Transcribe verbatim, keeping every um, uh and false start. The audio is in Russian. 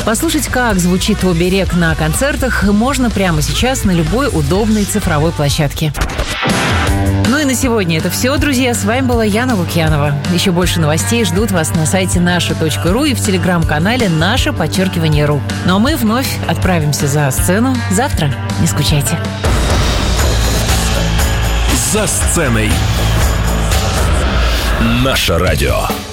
Послушать, как звучит оберег на концертах, можно прямо сейчас на любой удобной цифровой площадке. Ну и на сегодня это все, друзья. С вами была Яна Лукьянова. Еще больше новостей ждут вас на сайте наша точка ру и в телеграм-канале «Наше подчеркивание ру». Ну а мы вновь отправимся за сцену завтра. Не скучайте. За сценой. Наше радио.